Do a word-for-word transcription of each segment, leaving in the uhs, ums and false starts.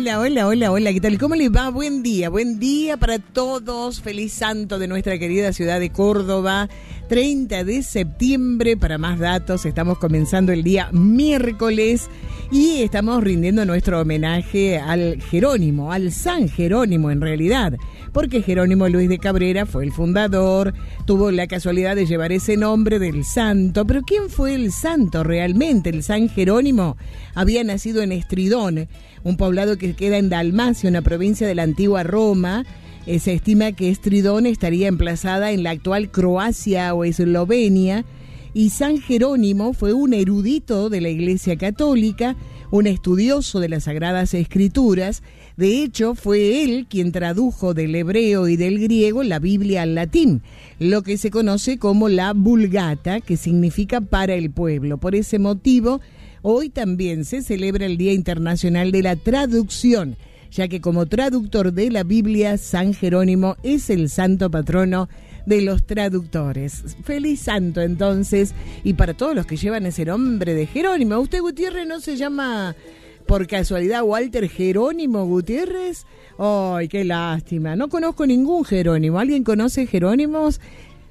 hola, hola, hola, hola, ¿qué tal? ¿Cómo les va? Buen día, buen día para todos. Feliz santo de nuestra querida ciudad de Córdoba. treinta de septiembre, para más datos, estamos comenzando el día miércoles y estamos rindiendo nuestro homenaje al Jerónimo, al San Jerónimo en realidad, porque Jerónimo Luis de Cabrera fue el fundador, tuvo la casualidad de llevar ese nombre del santo, pero ¿quién fue el santo realmente? El San Jerónimo había nacido en Estridón, un poblado que queda en Dalmacia, una provincia de la antigua Roma. Eh, se estima que Estridón estaría emplazada en la actual Croacia o Eslovenia, y San Jerónimo fue un erudito de la Iglesia Católica, un estudioso de las Sagradas Escrituras. De hecho, fue él quien tradujo del hebreo y del griego la Biblia al latín, lo que se conoce como la Vulgata, que significa para el pueblo. Por ese motivo, hoy también se celebra el Día Internacional de la Traducción, ya que como traductor de la Biblia, San Jerónimo es el santo patrono de los traductores. Feliz santo entonces, y para todos los que llevan ese nombre de Jerónimo. ¿Usted, Gutiérrez, no se llama por casualidad Walter Jerónimo Gutiérrez? ¡Ay, qué lástima! No conozco ningún Jerónimo. ¿Alguien conoce Jerónimos?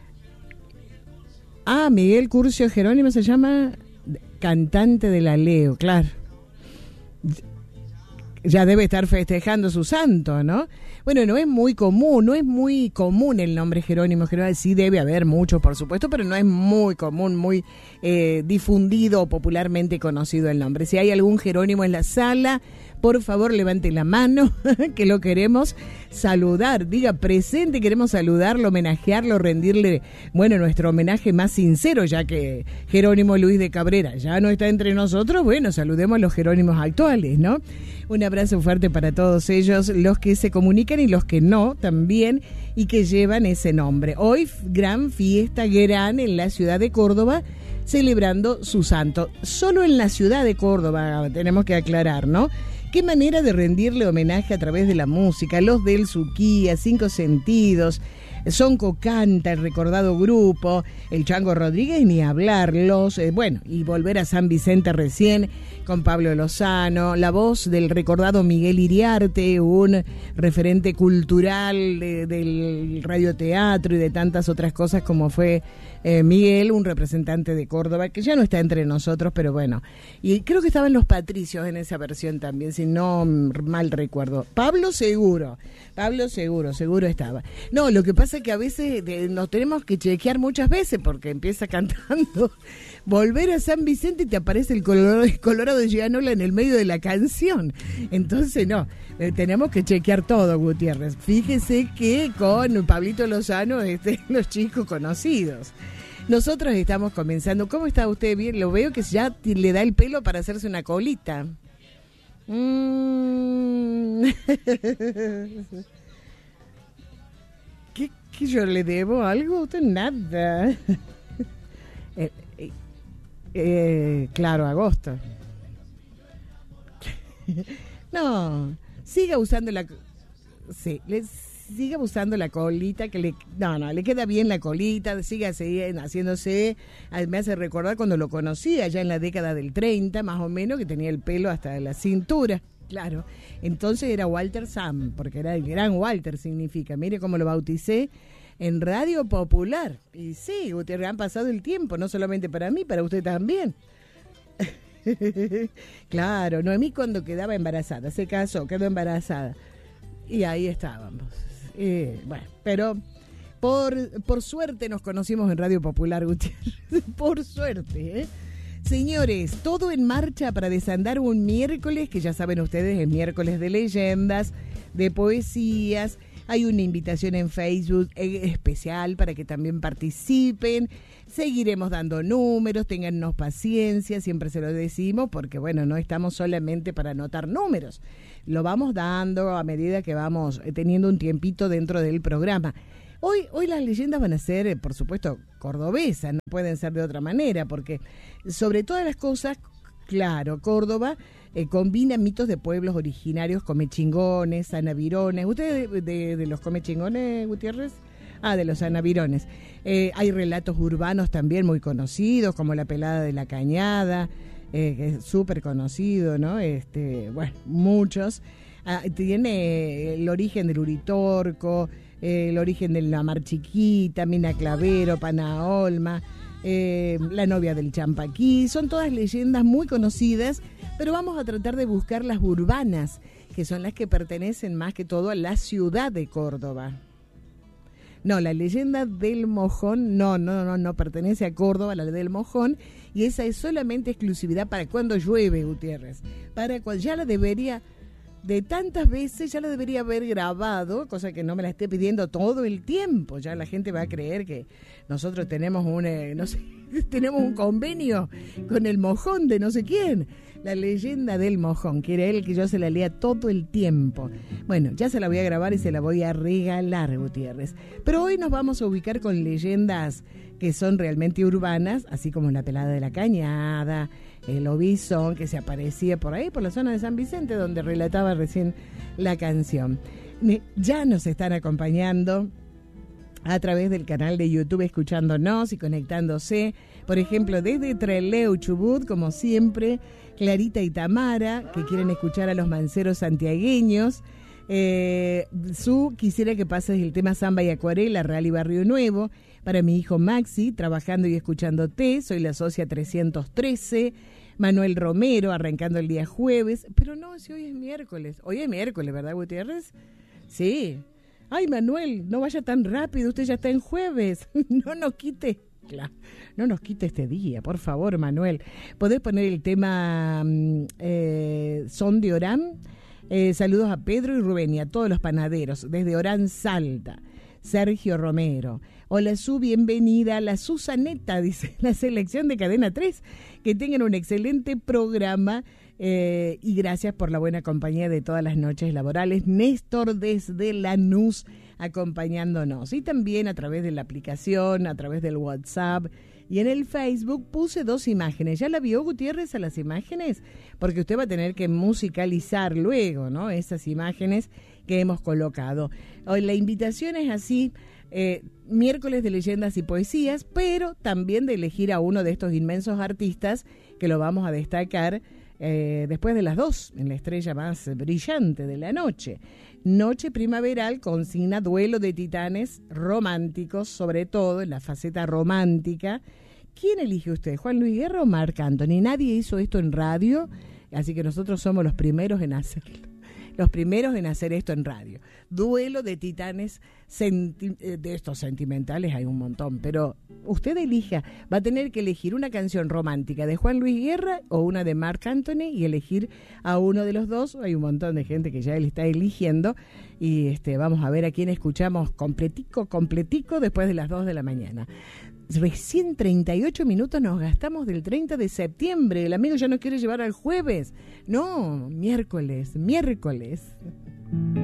Ah, Miguel Curcio Jerónimo se llama, cantante de la Leo, claro. Ya debe estar festejando su santo, ¿no? Bueno, no es muy común, no es muy común el nombre Jerónimo. Jerónimo sí debe haber muchos, por supuesto, pero no es muy común, muy eh, difundido o popularmente conocido el nombre. Si hay algún Jerónimo en la sala, por favor levante la mano, que lo queremos saludar. Diga presente, queremos saludarlo, homenajearlo, rendirle, bueno, nuestro homenaje más sincero, ya que Jerónimo Luis de Cabrera ya no está entre nosotros. Bueno, saludemos a los Jerónimos actuales, ¿no? Un abrazo fuerte para todos ellos, los que se comunican y los que no también, y que llevan ese nombre. Hoy, gran fiesta gran en la ciudad de Córdoba, celebrando su santo. Solo en la ciudad de Córdoba, tenemos que aclarar, ¿no? Qué manera de rendirle homenaje a través de la música. Los del Suquía, Cinco Sentidos, Sonco Canta, el recordado grupo, el Chango Rodríguez, ni hablarlos, eh, bueno, y volver a San Vicente recién con Pablo Lozano, la voz del recordado Miguel Iriarte, un referente cultural de, del radioteatro y de tantas otras cosas como fue eh, Miguel, un representante de Córdoba que ya no está entre nosotros, pero bueno, y creo que estaban los Patricios en esa versión también, si no mal recuerdo. Pablo seguro, Pablo seguro, seguro estaba. No, lo que pasa es que a veces de, nos tenemos que chequear muchas veces porque empieza cantando Volver a San Vicente y te aparece el Colorado, el Colorado de Gianola en el medio de la canción. Entonces no, eh, tenemos que chequear todo, Gutiérrez. Fíjese que con Pablito Lozano, este, los chicos conocidos. Nosotros estamos comenzando. ¿Cómo está usted? Bien, lo veo que ya le da el pelo para hacerse una colita. Mm. ¿Qué, ¿Qué yo le debo algo? Usted nada. eh, eh, eh, claro, agosto. No, siga usando la... Sí, le, siga usando la colita, que le... No, no, le queda bien la colita, siga haciéndose... Me hace recordar cuando lo conocí, allá en la década del treinta, más o menos, que tenía el pelo hasta la cintura. Claro, entonces era Walter Sam, porque era el gran Walter, significa. Mire cómo lo bauticé en Radio Popular. Y sí, ustedes han pasado el tiempo, no solamente para mí, para usted también. Claro, Noemí cuando quedaba embarazada, se casó, quedó embarazada. Y ahí estábamos. Eh, bueno, pero por, por suerte nos conocimos en Radio Popular, Gutiérrez. Por suerte, ¿eh? Señores, todo en marcha para desandar un miércoles, que ya saben ustedes, es miércoles de leyendas, de poesías. Hay una invitación en Facebook especial para que también participen. Seguiremos dando números, téngannos paciencia, siempre se lo decimos, porque bueno, no estamos solamente para anotar números. Lo vamos dando a medida que vamos teniendo un tiempito dentro del programa. Hoy, hoy las leyendas van a ser, por supuesto, cordobesas, no pueden ser de otra manera, porque sobre todas las cosas, claro, Córdoba eh, combina mitos de pueblos originarios, comechingones, anavirones. ¿Usted de, de, de los comechingones, Gutiérrez? Ah, de los anavirones. Eh, hay relatos urbanos también muy conocidos, como La Pelada de la Cañada, eh, que es súper conocido, ¿no? Este, bueno, muchos. ah, tiene el origen del Uritorco, eh, el origen de la Mar Chiquita, Mina Clavero, Panaolma, eh, la novia del Champaquí. Son todas leyendas muy conocidas, pero vamos a tratar de buscar las urbanas, que son las que pertenecen más que todo a la ciudad de Córdoba. No, la leyenda del Mojón, no, no, no, no pertenece a Córdoba, la del Mojón, y esa es solamente exclusividad para cuando llueve, Gutiérrez. Para cuando ya la debería, de tantas veces, ya la debería haber grabado, cosa que no me la esté pidiendo todo el tiempo. Ya la gente va a creer que nosotros tenemos un, eh, no sé, tenemos un convenio con el Mojón de no sé quién. La leyenda del Mojón, que era él que yo se la lea todo el tiempo. Bueno, ya se la voy a grabar y se la voy a regalar, Gutiérrez. Pero hoy nos vamos a ubicar con leyendas que son realmente urbanas, así como la Pelada de la Cañada, el Lobizón, que se aparecía por ahí, por la zona de San Vicente, donde relataba recién la canción. Ya nos están acompañando a través del canal de YouTube, escuchándonos y conectándose, por ejemplo, desde Trelew, Chubut, como siempre, Clarita y Tamara, que quieren escuchar a los manceros santiagueños. Eh, Su quisiera que pases el tema Samba y Acuarela, Real y Barrio Nuevo. Para mi hijo Maxi, trabajando y escuchándote, soy la socia trescientos trece. Manuel Romero, arrancando el día jueves. Pero no, si hoy es miércoles. Hoy es miércoles, ¿verdad, Gutiérrez? Sí. Ay, Manuel, no vaya tan rápido, usted ya está en jueves. No nos quite, claro, no nos quite este día, por favor, Manuel. ¿Podés poner el tema eh, Son de Orán? Eh, saludos a Pedro y Rubén y a todos los panaderos, desde Orán, Salta. Sergio Romero. Hola, Su, bienvenida a la Susaneta, dice la selección de Cadena tres. Que tengan un excelente programa. Eh, y gracias por la buena compañía de todas las noches laborales. Néstor desde Lanús acompañándonos. Y también a través de la aplicación, a través del WhatsApp y en el Facebook puse dos imágenes. ¿Ya la vio, Gutiérrez, a las imágenes? Porque usted va a tener que musicalizar luego, ¿no? Esas imágenes que hemos colocado. Hoy la invitación es así, eh, miércoles de leyendas y poesías, pero también de elegir a uno de estos inmensos artistas que lo vamos a destacar Eh, después de las dos, en la estrella más brillante de la noche. Noche primaveral consigna duelo de titanes románticos, sobre todo en la faceta romántica. ¿Quién elige usted, Juan Luis Guerra o Marc Anthony? Nadie hizo esto en radio, así que nosotros somos los primeros en hacerlo. Los primeros en hacer esto en radio. Duelo de titanes senti- de estos sentimentales hay un montón, pero usted elija, va a tener que elegir una canción romántica de Juan Luis Guerra o una de Marc Anthony y elegir a uno de los dos. Hay un montón de gente que ya él está eligiendo y este vamos a ver a quién escuchamos completico, completico después de las dos de la mañana. Recién treinta y ocho minutos nos gastamos del treinta de septiembre. El amigo ya nos quiere llevar al jueves. No, miércoles, miércoles.